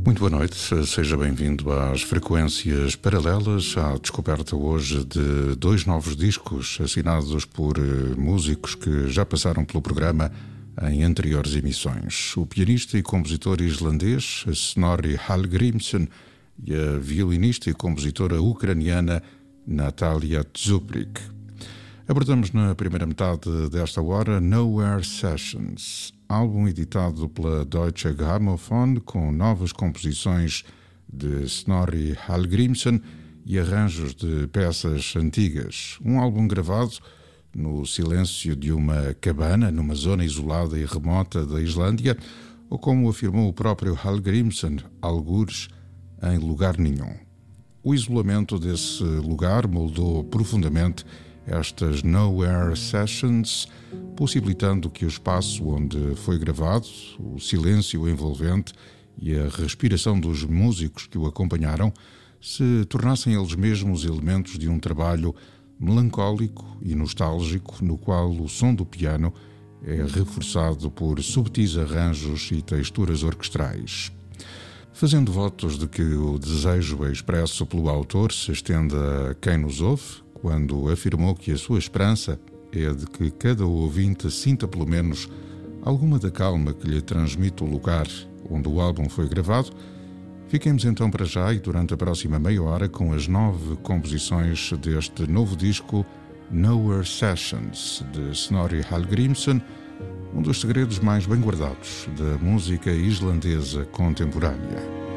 Muito boa noite, seja bem-vindo às Frequências Paralelas, à descoberta hoje de dois novos discos assinados por músicos que já passaram pelo programa em anteriores emissões. O pianista e compositor islandês Snorri Hallgrímsson e a violinista e compositora ucraniana Natalia Dzuprik. Abordamos na primeira metade desta hora Nowhere Sessions, álbum editado pela Deutsche Grammophon com novas composições de Snorri Hallgrímsson e arranjos de peças antigas. Um álbum gravado no silêncio de uma cabana numa zona isolada e remota da Islândia, ou como afirmou o próprio Hallgrímsson, algures em lugar nenhum. O isolamento desse lugar moldou profundamente estas Nowhere Sessions, possibilitando que o espaço onde foi gravado, o silêncio envolvente e a respiração dos músicos que o acompanharam se tornassem eles mesmos elementos de um trabalho melancólico e nostálgico, no qual o som do piano é reforçado por subtis arranjos e texturas orquestrais. Fazendo votos de que o desejo expresso pelo autor se estenda a quem nos ouve, quando afirmou que a sua esperança é de que cada ouvinte sinta pelo menos alguma da calma que lhe transmite o lugar onde o álbum foi gravado, fiquemos então para já e durante a próxima meia hora com as 9 composições deste novo disco Nowhere Sessions, de Snorri Hallgrímsson, um dos segredos mais bem guardados da música islandesa contemporânea.